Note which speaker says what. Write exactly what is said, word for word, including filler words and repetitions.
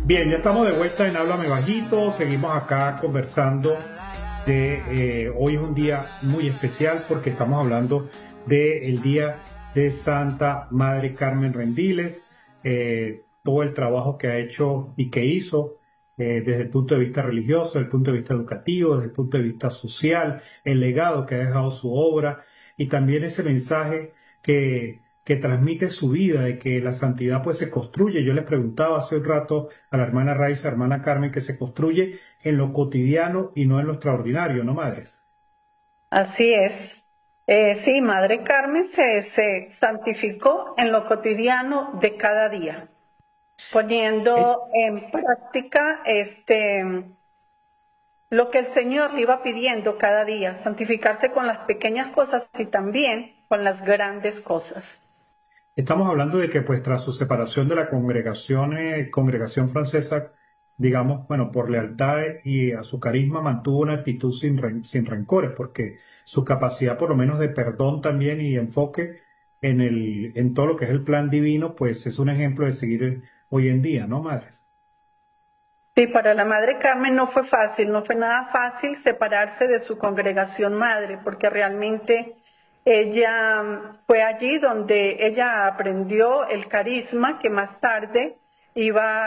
Speaker 1: Bien, ya estamos de vuelta en Háblame Bajito, seguimos acá conversando de, eh, hoy es un día muy especial porque estamos hablando del Día de Santa Madre Carmen Rendiles, eh, todo el trabajo que ha hecho y que hizo eh, desde el punto de vista religioso, desde el punto de vista educativo, desde el punto de vista social, el legado que ha dejado su obra y también ese mensaje que que transmite su vida, de que la santidad pues se construye. Yo les preguntaba hace un rato a la hermana Raiza, hermana Carmen, que se construye en lo cotidiano y no en lo extraordinario, ¿no, madres?
Speaker 2: Así es. Eh, sí, Madre Carmen se, se santificó en lo cotidiano de cada día,
Speaker 1: Eh,
Speaker 2: poniendo en práctica este, lo que el Señor le iba pidiendo cada día, santificarse con las pequeñas cosas y también con las grandes cosas.
Speaker 1: Estamos hablando de que pues tras su separación de la congregación, eh, congregación francesa, digamos, bueno, por lealtad y a su carisma mantuvo una actitud sin, ren- sin rencores, porque su capacidad por lo menos de perdón también y enfoque en el, en todo lo que es el plan divino, pues es un ejemplo de seguir hoy en día, ¿no, madres?
Speaker 2: Sí, para la Madre Carmen no fue fácil, no fue nada fácil separarse de su congregación madre, porque realmente ella fue allí donde ella aprendió el carisma que más tarde iba